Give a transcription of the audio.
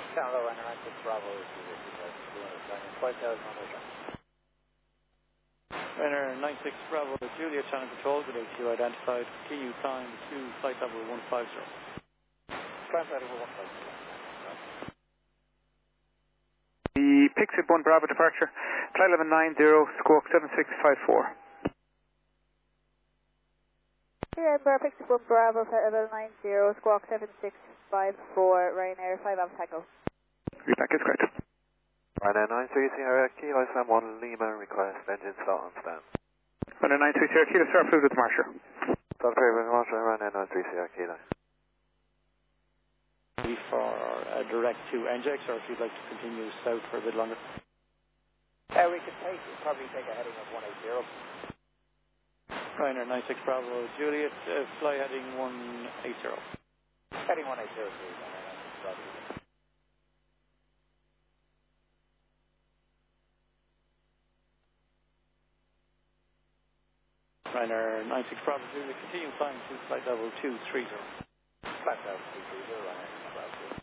Canada, Ryanair 96 Bravo, 200, 5,000 on the track. Ryanair 96 Bravo, Juliet, channel control, good AQ identified, continue climb to flight level 150. Climb flight level 150. The Pixie 1 Bravo departure, flight level 90, squawk 7654. Here, Embraer Pixie 1 Bravo, flight level 90, squawk 7654, Ryanair 5 Alpha Tango. Feedback is correct. Ryanair 93 Sierra Kilo Sam 1 Lima, request engine start on stand. Ryanair 93 Sierra Kilo, start approved with the Marsher. Start approved with the Marsher, Ryanair 93 Sierra Kilo. For direct to NJX, or if you'd like to continue south for a bit longer. We could probably take a heading of 180. Ryanair 96 Bravo, Juliet, fly heading 180. Heading 180, please. Ryanair 96 Bravo, Juliet, continue flying to flight level 230. Flight level 230, Ryanair.